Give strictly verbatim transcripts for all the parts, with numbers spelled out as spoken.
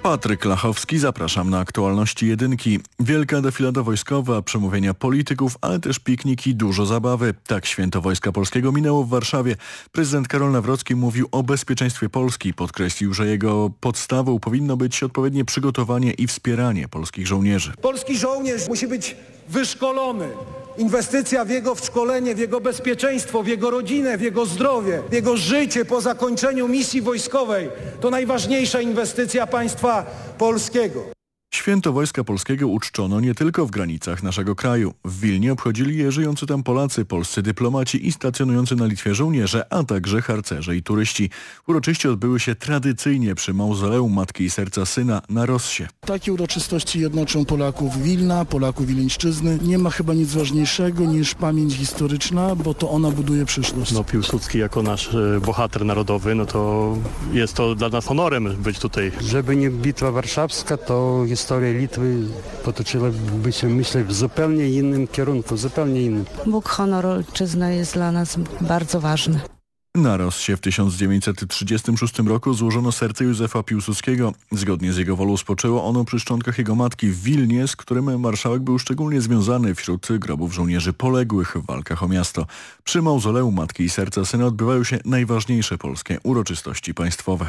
Patryk Lachowski, zapraszam na aktualności jedynki. Wielka defilada wojskowa, przemówienia polityków, ale też pikniki, dużo zabawy. Tak święto Wojska Polskiego minęło w Warszawie. Prezydent Karol Nawrocki mówił o bezpieczeństwie Polski. Podkreślił, że jego podstawą powinno być odpowiednie przygotowanie i wspieranie polskich żołnierzy. Polski żołnierz musi być wyszkolony. Inwestycja w jego szkolenie, w jego bezpieczeństwo, w jego rodzinę, w jego zdrowie, w jego życie po zakończeniu misji wojskowej to najważniejsza inwestycja państwa polskiego. Święto Wojska Polskiego uczczono nie tylko w granicach naszego kraju. W Wilnie obchodzili je żyjący tam Polacy, polscy dyplomaci i stacjonujący na Litwie żołnierze, a także harcerze i turyści. Uroczyście odbyły się tradycyjnie przy mauzoleum Matki i Serca Syna na Rossie. Takie uroczystości jednoczą Polaków Wilna, Polaków Wileńszczyzny. Nie ma chyba nic ważniejszego niż pamięć historyczna, bo to ona buduje przyszłość. No, Piłsudski jako nasz e, bohater narodowy, no to jest to dla nas honorem być tutaj. Żeby nie Bitwa Warszawska, to jest historia Litwy potoczyłaby się, myślę, w zupełnie innym kierunku, zupełnie innym. Bóg, honor, ojczyzna jest dla nas bardzo ważny. Na Rossie w tysiąc dziewięćset trzydziestym szóstym roku złożono serce Józefa Piłsudskiego. Zgodnie z jego wolą spoczęło ono przy szczątkach jego matki w Wilnie, z którym marszałek był szczególnie związany wśród grobów żołnierzy poległych w walkach o miasto. Przy mauzoleum Matki i Serca Syna odbywają się najważniejsze polskie uroczystości państwowe.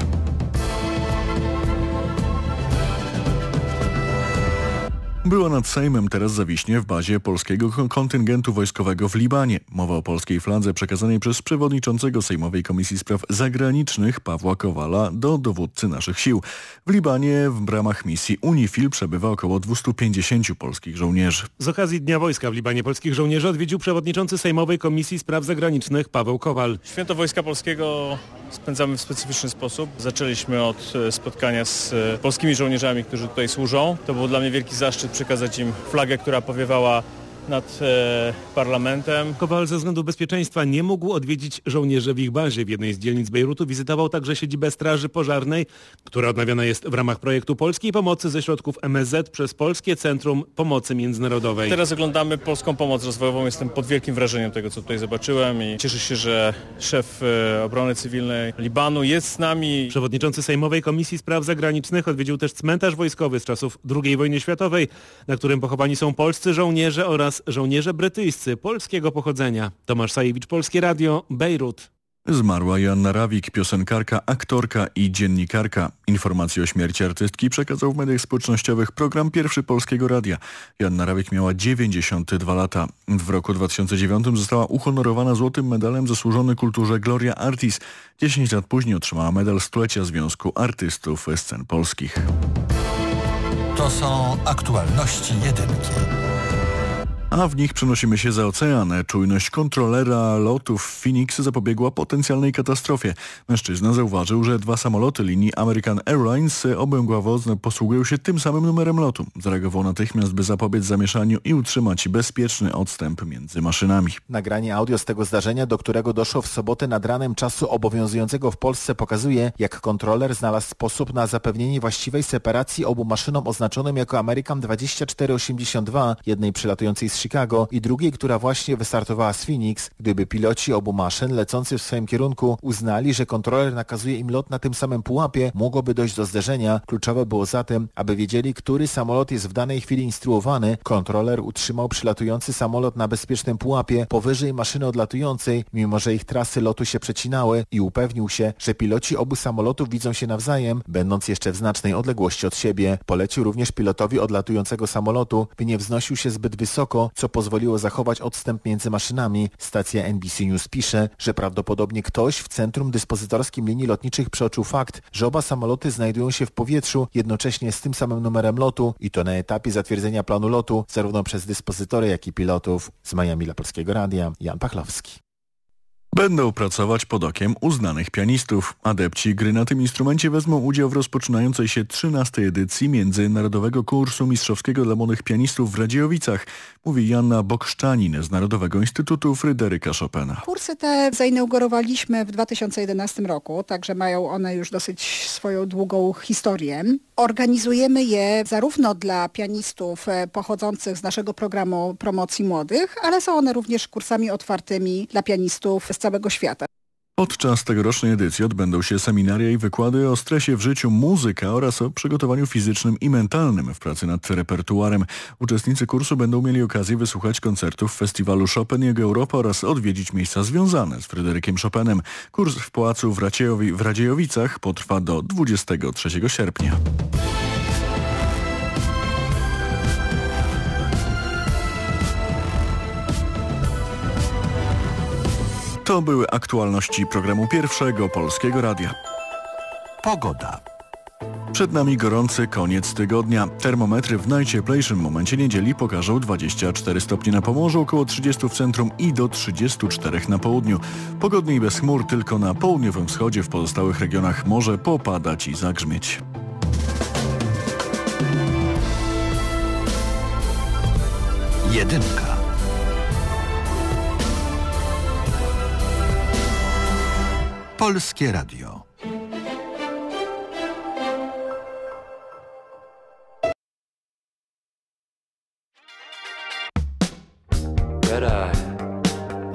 Była nad Sejmem teraz zawiśnie w bazie polskiego kontyngentu wojskowego w Libanie. Mowa o polskiej fladze przekazanej przez przewodniczącego Sejmowej Komisji Spraw Zagranicznych Pawła Kowala do dowódcy naszych sił. W Libanie w ramach misji UNIFIL przebywa około dwieście pięćdziesiąt polskich żołnierzy. Z okazji Dnia Wojska w Libanie polskich żołnierzy odwiedził przewodniczący Sejmowej Komisji Spraw Zagranicznych Paweł Kowal. Święto Wojska Polskiego spędzamy w specyficzny sposób. Zaczęliśmy od spotkania z polskimi żołnierzami, którzy tutaj służą. To był dla mnie wielki zaszczyt przekazać im flagę, która powiewała nad e, parlamentem. Kowal ze względu bezpieczeństwa nie mógł odwiedzić żołnierzy w ich bazie. W jednej z dzielnic Bejrutu wizytował także siedzibę Straży Pożarnej, która odnawiana jest w ramach projektu Polskiej Pomocy ze środków M S Z przez Polskie Centrum Pomocy Międzynarodowej. Teraz oglądamy polską pomoc rozwojową. Jestem pod wielkim wrażeniem tego, co tutaj zobaczyłem i cieszę się, że szef e, obrony cywilnej Libanu jest z nami. Przewodniczący Sejmowej Komisji Spraw Zagranicznych odwiedził też cmentarz wojskowy z czasów drugiej wojny światowej, na którym pochowani są polscy żołnierze oraz żołnierze brytyjscy polskiego pochodzenia. Tomasz Sajewicz, Polskie Radio, Bejrut. Zmarła Joanna Rawik, piosenkarka, aktorka i dziennikarka. Informacje o śmierci artystki przekazał w mediach społecznościowych program Pierwszy Polskiego Radia. Joanna Rawik miała dziewięćdziesiąt dwa lata. W roku dwa tysiące dziewiątym została uhonorowana złotym medalem zasłużony kulturze Gloria Artis. dziesięć lat później otrzymała medal Stulecia Związku Artystów Scen Polskich. To są aktualności jedynki. A w nich przenosimy się za ocean. Czujność kontrolera lotów Phoenix zapobiegła potencjalnej katastrofie. Mężczyzna zauważył, że dwa samoloty linii American Airlines obłędławo posługują się tym samym numerem lotu. Zareagował natychmiast, by zapobiec zamieszaniu i utrzymać bezpieczny odstęp między maszynami. Nagranie audio z tego zdarzenia, do którego doszło w sobotę nad ranem czasu obowiązującego w Polsce, pokazuje, jak kontroler znalazł sposób na zapewnienie właściwej separacji obu maszynom oznaczonym jako American dwadzieścia cztery osiemdziesiąt dwa, jednej przylatującej z Chicago i drugiej, która właśnie wystartowała z Phoenix. Gdyby piloci obu maszyn lecący w swoim kierunku uznali, że kontroler nakazuje im lot na tym samym pułapie, mogłoby dojść do zderzenia. Kluczowe było zatem, aby wiedzieli, który samolot jest w danej chwili instruowany. Kontroler utrzymał przylatujący samolot na bezpiecznym pułapie powyżej maszyny odlatującej, mimo że ich trasy lotu się przecinały, i upewnił się, że piloci obu samolotów widzą się nawzajem, będąc jeszcze w znacznej odległości od siebie. Polecił również pilotowi odlatującego samolotu, by nie wznosił się zbyt wysoko, co pozwoliło zachować odstęp między maszynami. Stacja N B C News pisze, że prawdopodobnie ktoś w centrum dyspozytorskim linii lotniczych przeoczył fakt, że oba samoloty znajdują się w powietrzu jednocześnie z tym samym numerem lotu i to na etapie zatwierdzenia planu lotu zarówno przez dyspozytory, jak i pilotów. Z Miami dla Polskiego Radia, Jan Pachlowski. Będą pracować pod okiem uznanych pianistów. Adepci gry na tym instrumencie wezmą udział w rozpoczynającej się trzynastej edycji Międzynarodowego Kursu Mistrzowskiego dla Młodych Pianistów w Radziejowicach, mówi Joanna Bokszczanin z Narodowego Instytutu Fryderyka Chopina. Kursy te zainaugurowaliśmy w dwa tysiące jedenastym roku, także mają one już dosyć swoją długą historię. Organizujemy je zarówno dla pianistów pochodzących z naszego programu promocji młodych, ale są one również kursami otwartymi dla pianistów z całego świata. Podczas tegorocznej edycji odbędą się seminaria i wykłady o stresie w życiu, muzyka oraz o przygotowaniu fizycznym i mentalnym w pracy nad repertuarem. Uczestnicy kursu będą mieli okazję wysłuchać koncertów festiwalu Chopin i jego Europa oraz odwiedzić miejsca związane z Fryderykiem Chopinem. Kurs w Pałacu w, Raciejowi, w Radziejowicach potrwa do dwudziestego trzeciego sierpnia. To były aktualności programu Pierwszego Polskiego Radia. Pogoda. Przed nami gorący koniec tygodnia. Termometry w najcieplejszym momencie niedzieli pokażą dwadzieścia cztery stopnie na Pomorzu, około trzydzieści w centrum i do trzydziestu czterech na południu. Pogodnie i bez chmur, tylko na południowym wschodzie, w pozostałych regionach może popadać i zagrzmieć. Jedynka. Polskie Radio. Red eye.